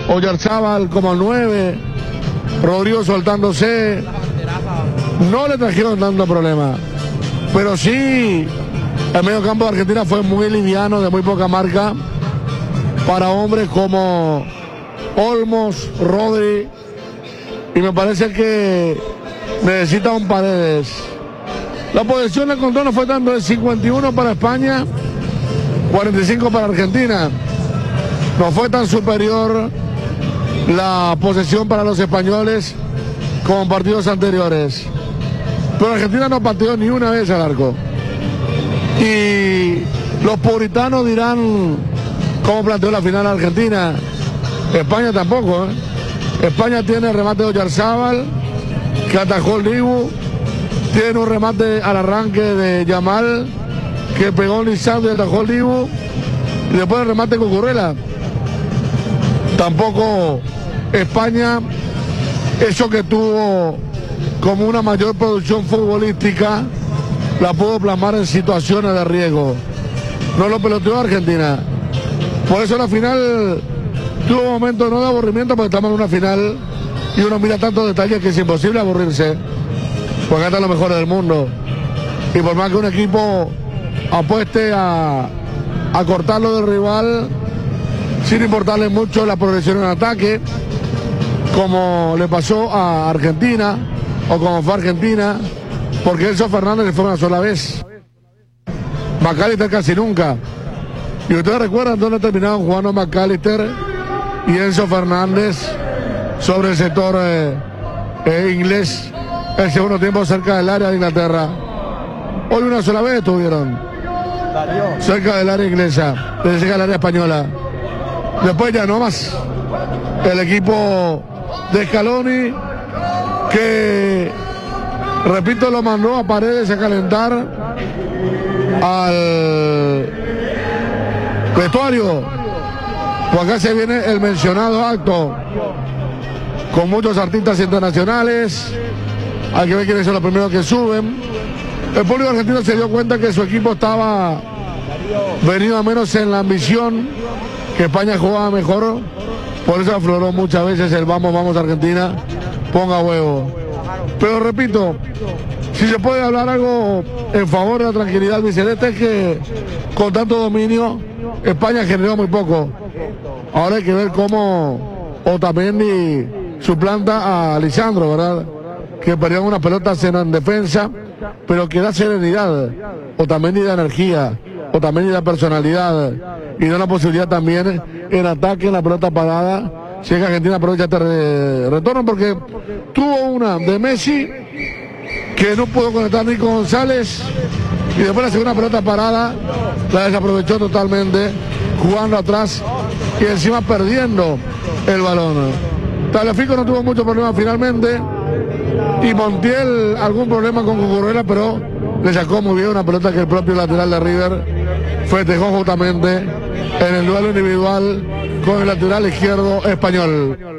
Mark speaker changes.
Speaker 1: Oyarzábal como 9, Rodrigo soltándose. No le trajeron tanto problema, pero sí el medio campo de Argentina fue muy liviano, de muy poca marca para hombres como Olmos, Rodri, y me parece que necesita un Paredes. La posesión del control no fue tanto, de 51 para España, 45 para Argentina. No fue tan superior la posesión para los españoles como en partidos anteriores. Pero Argentina no pateó ni una vez al arco. Y los puritanos dirán cómo planteó la final Argentina. España tampoco, ¿eh? España tiene el remate de Oyarzábal, que atajó el Dibu. Tiene un remate al arranque de Yamal, que pegó Lisandro y atajó el Dibu. Y después el remate con Cucurella. Tampoco España, eso que tuvo como una mayor producción futbolística, la pudo plasmar en situaciones de riesgo. No lo peloteó Argentina. Por eso la final tuvo momentos no de aburrimiento, porque estamos en una final y uno mira tantos detalles que es imposible aburrirse, porque acá están los mejores del mundo. Y por más que un equipo apueste a cortarlo del rival, sin importarle mucho la progresión en ataque, como le pasó a Argentina, o como fue Argentina, porque Enzo Fernández fue una sola vez. McAllister casi nunca. Y ustedes recuerdan dónde terminaron jugando McAllister y Enzo Fernández sobre el sector inglés, el segundo tiempo cerca del área de Inglaterra. Hoy una sola vez estuvieron cerca del área inglesa, cerca del área española. Después ya no más. El equipo de Scaloni, que repito, lo mandó a Paredes a calentar al vestuario. Pues acá se viene el mencionado acto con muchos artistas internacionales. Hay que ver quiénes son los primeros que suben. El público argentino se dio cuenta que su equipo estaba venido a menos en la ambición, que España jugaba mejor. Por eso afloró muchas veces el vamos, vamos Argentina, ponga huevo. Pero repito, si se puede hablar algo en favor de la tranquilidad albiceleste, es que con tanto dominio España generó muy poco. Ahora hay que ver cómo Otamendi suplanta a Lisandro, ¿verdad? Que perdió unas pelotas en defensa, pero que da serenidad. Otamendi da energía, Otamendi da personalidad y da la posibilidad también en ataque, en la pelota parada. Si es que Argentina aprovecha este retorno, porque tuvo una de Messi que no pudo conectar ni con González, y después la segunda pelota parada la desaprovechó totalmente, jugando atrás y encima perdiendo el balón. Tagliafico no tuvo mucho problema finalmente, y Montiel algún problema con Cucurella, pero le sacó muy bien una pelota que el propio lateral de River festejó justamente en el duelo individual con el lateral izquierdo español.